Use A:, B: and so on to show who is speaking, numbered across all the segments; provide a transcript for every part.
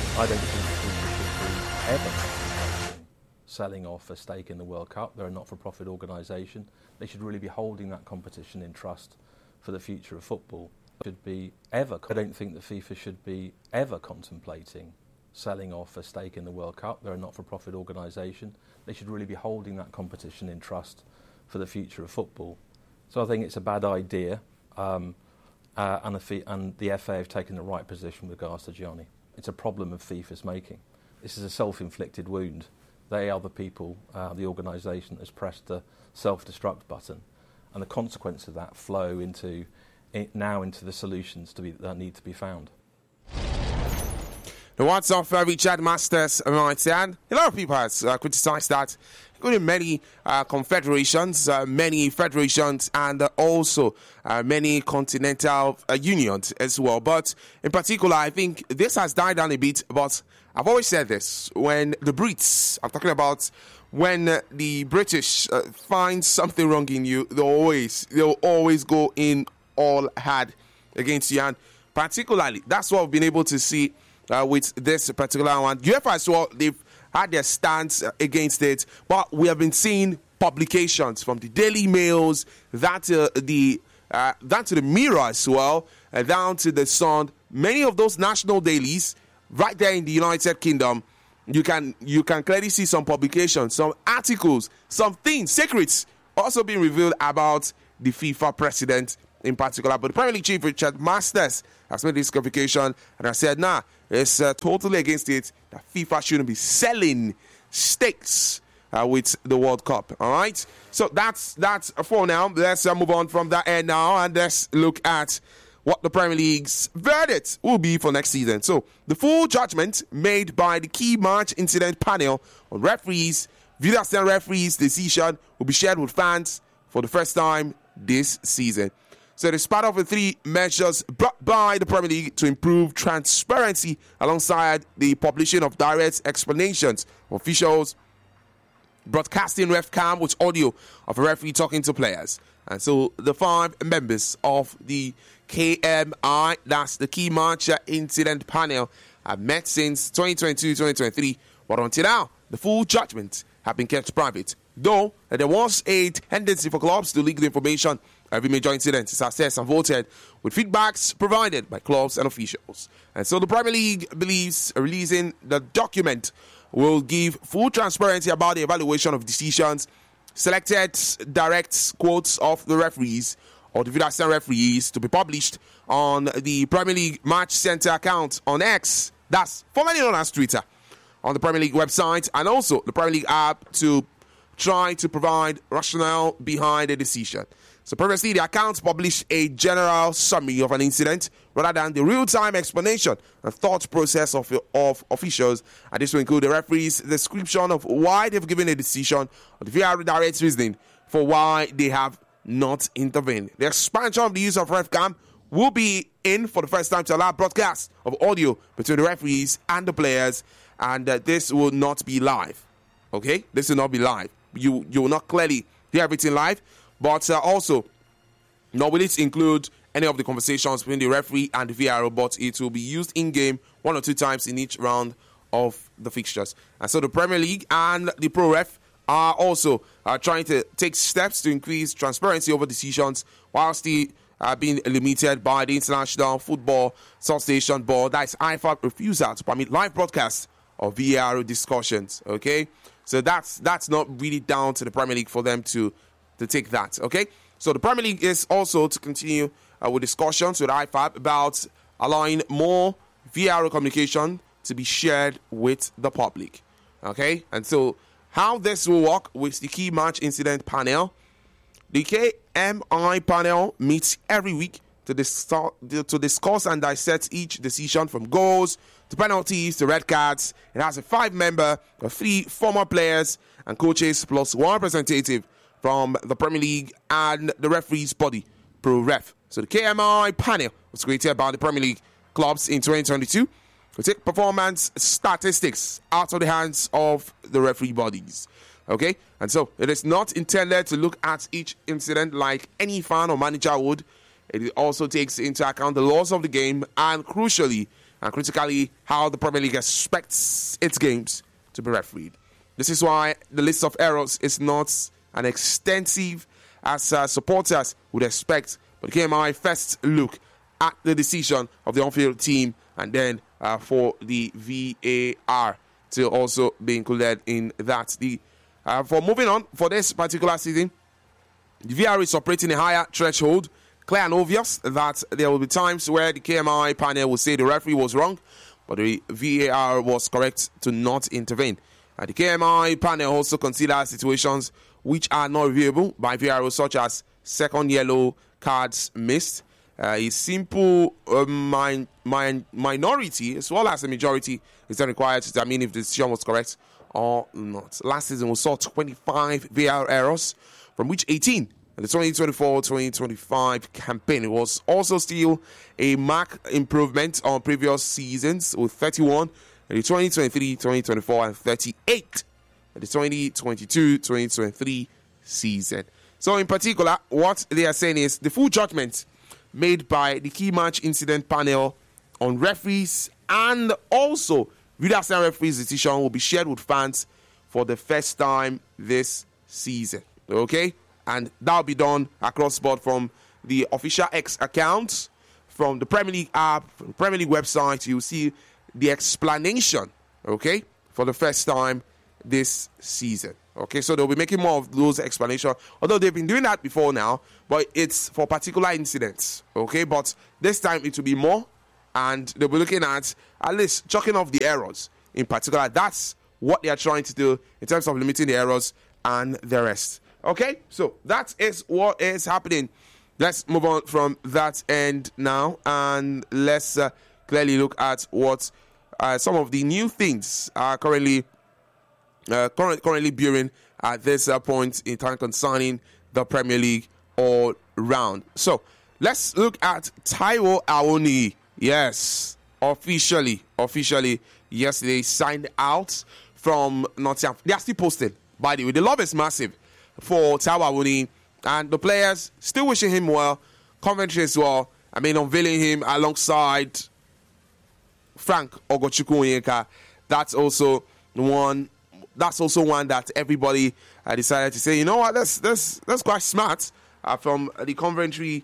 A: I don't think FIFA should be ever selling off a stake in the World Cup. They're a not-for-profit organisation. They should really be holding that competition in trust for the future of football. I don't think that FIFA should be ever contemplating selling off a stake in the World Cup. They're a not-for-profit organisation. They should really be holding that competition in trust for the future of football. So I think it's a bad idea, and the FA have taken the right position with regards to Gianni. It's a problem of FIFA's making. This is a self-inflicted wound. They are the people, the organisation that has pressed the self-destruct button, and the consequence of that flow into the solutions that need to be found.
B: The words of Richard Masters, right? And a lot of people have criticised that, including many confederations, many federations, and also many continental unions as well. But in particular, I think this has died down a bit. But I've always said this: when the Brits, I'm talking about when the British find something wrong in you, they'll always go in all hard against you. And particularly, that's what we've been able to see with this particular one. UEFA as well, they've had their stance against it, but we have been seeing publications from the Daily Mails, that to the Mirror as well, down to the Sun. Many of those national dailies, right there in the United Kingdom, you can clearly see some publications, some articles, some things, secrets also being revealed about the FIFA president in particular. But the Premier League chief, Richard Masters, has made this clarification and has said, it's totally against it, that FIFA shouldn't be selling stakes with the World Cup. All right? So that's for now. Let's move on from that end now, and let's look at what the Premier League's verdict will be for next season. So the full judgment made by the key match incident panel on referees, video assistant referees' decision will be shared with fans for the first time this season. So it is part of the three measures brought by the Premier League to improve transparency, alongside the publishing of direct explanations of officials, broadcasting ref cam with audio of a referee talking to players. And so the 5 members of the KMI, that's the Key Match Incident Panel, have met since 2022-2023, but until now, the full judgment have been kept private. Though there was a tendency for clubs to leak the information every major incident is assessed and voted, with feedbacks provided by clubs and officials. And so the Premier League believes releasing the document will give full transparency about the evaluation of decisions, selected direct quotes of the referees or the video assistant referees to be published on the Premier League Match Center account on X, that's formerly known as Twitter, on the Premier League website, and also the Premier League app, to try to provide rationale behind the decision. So previously, the accounts published a general summary of an incident rather than the real-time explanation and thought process of officials. And this will include the referee's description of why they've given a decision, or the VAR direct reasoning for why they have not intervened. The expansion of the use of RefCam will be in for the first time to allow broadcasts of audio between the referees and the players, and this will not be live. Okay? This will not be live. You will not clearly hear everything live, but also, nor will it include any of the conversations between the referee and the VAR, but it will be used in-game 1 or 2 times in each round of the fixtures. And so the Premier League and the Pro Ref are also trying to take steps to increase transparency over decisions, while still being limited by the International Football Association Board, that is IFAB, refusal to permit live broadcasts of VAR discussions. Okay, so that's not really down to the Premier League for them to take that. Okay, so the Premier League is also to continue with discussions with IFAB about allowing more VAR communication to be shared with the public. Okay, and so how this will work with the Key Match Incident Panel: the KMI panel meets every week to discuss and dissect each decision, from goals to penalties to red cards. It has a 5-member of 3 former players and coaches, plus 1 representative from the Premier League and the referees body, Pro Ref. So the KMI panel was created by the Premier League clubs in 2022 to take performance statistics out of the hands of the referee bodies. Okay, and so it is not intended to look at each incident like any fan or manager would. It also takes into account the laws of the game and, crucially, and critically how the Premier League expects its games to be refereed. This is why the list of errors is not as extensive as supporters would expect, but the KMI first look at the decision of the on-field team and then for the VAR to also be included in that. For moving on, for this particular season, the VAR is operating a higher threshold. Clear and obvious that there will be times where the KMI panel will say the referee was wrong, but the VAR was correct to not intervene. And the KMI panel also considers situations which are not reviewable by VAR, such as second yellow cards missed. A simple minority as well as a majority is then required to determine if the decision was correct or not. Last season we saw 25 VAR errors, from which 18 in the 2024-2025 campaign. It was also still a marked improvement on previous seasons, with 31 in the 2023-2024 and 38 in the 2022-2023 season. So in particular, what they are saying is the full judgment made by the key match incident panel on referees and also video referees' decision will be shared with fans for the first time this season. Okay? And that'll be done across board from the official X account, from the Premier League app, from the Premier League website. You'll see the explanation, okay, for the first time this season. Okay, so they'll be making more of those explanations, although they've been doing that before now, but it's for particular incidents, okay? But this time it will be more, and they'll be looking at least chalking off the errors in particular. That's what they are trying to do in terms of limiting the errors and the rest. Okay, so that is what is happening. Let's move on from that end now, and let's clearly look at what some of the new things are currently brewing at this point in time concerning the Premier League all round. So let's look at Taiwo Awoniyi. Yes, officially yesterday signed out from Nottingham. They are still posted, by the way. The love is massive for Taiwo Awoniyi, and the players still wishing him well. Coventry as well. I mean, unveiling him alongside Frank Ogochukwu Onyeka. That's also one that everybody decided to say, you know what, that's quite smart from the Coventry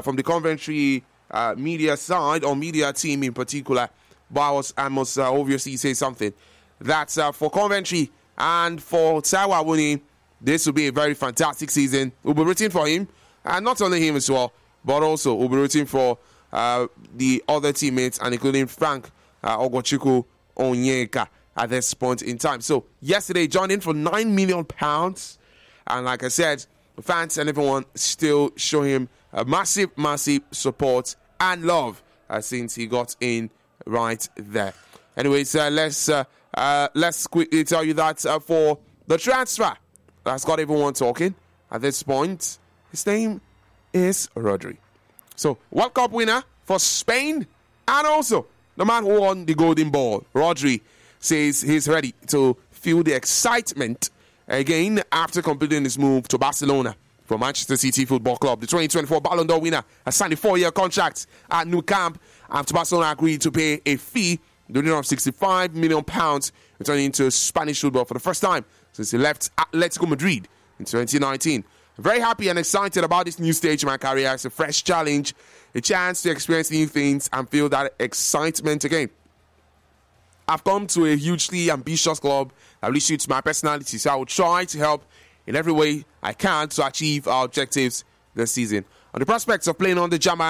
B: media side, or media team in particular. But I must obviously say something. That's for Coventry and for Taiwo Awoniyi, this will be a very fantastic season. We'll be rooting for him, and not only him as well, but also we'll be rooting for the other teammates, and including Frank Ogochukwu Onyeka at this point in time. So yesterday joined in for £9 million, and like I said, the fans and everyone still show him a massive support and love since he got in right there. Anyways, let's quickly tell you that for the transfer that's got everyone talking at this point, his name is Rodri. So, World Cup winner for Spain, and also the man who won the Golden Ball. Rodri says he's ready to feel the excitement again after completing his move to Barcelona from Manchester City Football Club. The 2024 Ballon d'Or winner has signed a 4-year contract at Nou Camp after Barcelona agreed to pay a fee the of £65 million, returning into Spanish football for the first time since he left Atletico Madrid in 2019. I'm very happy and excited about this new stage in my career. It's a fresh challenge, a chance to experience new things and feel that excitement again. I've come to a hugely ambitious club that really suits my personality, so I will try to help in every way I can to achieve our objectives this season. On the prospects of playing on the German